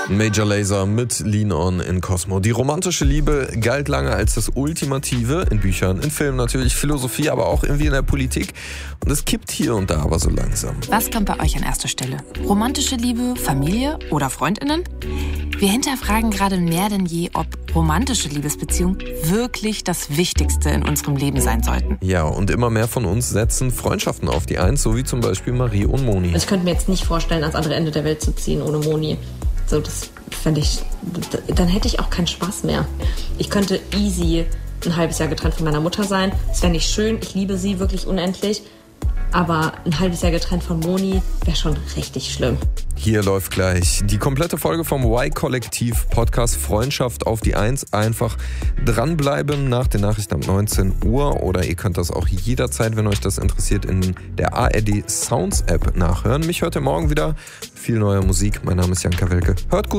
Major Lazer mit Lean On in Cosmo. Die romantische Liebe galt lange als das Ultimative, in Büchern, in Filmen natürlich, Philosophie, aber auch irgendwie in der Politik. Und es kippt hier und da aber so langsam. Was kommt bei euch an erster Stelle? Romantische Liebe, Familie oder FreundInnen? Wir hinterfragen gerade mehr denn je, ob romantische Liebesbeziehungen wirklich das Wichtigste in unserem Leben sein sollten. Ja, und immer mehr von uns setzen Freundschaften auf die Eins, so wie zum Beispiel Marie und Moni. Ich könnte mir jetzt nicht vorstellen, ans andere Ende der Welt zu ziehen ohne Moni. So, das fände ich, dann hätte ich auch keinen Spaß mehr. Ich könnte easy ein halbes Jahr getrennt von meiner Mutter sein. Das wäre nicht schön, ich liebe sie wirklich unendlich. Aber ein halbes Jahr getrennt von Moni wäre schon richtig schlimm. Hier läuft gleich die komplette Folge vom Y-Kollektiv-Podcast Freundschaft auf die Eins. Einfach dranbleiben nach den Nachrichten ab 19 Uhr. Oder ihr könnt das auch jederzeit, wenn euch das interessiert, in der ARD Sounds App nachhören. Mich hört ihr morgen wieder. Viel neue Musik. Mein Name ist Jan Kawelke. Hört gut.